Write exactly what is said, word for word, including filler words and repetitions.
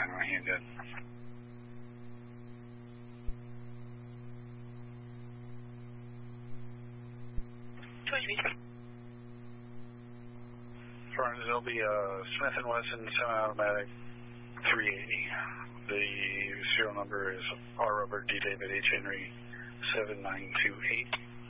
fine on a handgun. Front, it'll be a Smith and Wesson semi-automatic three eighty. The serial number is R Robert D David H Henry seven nine two eight.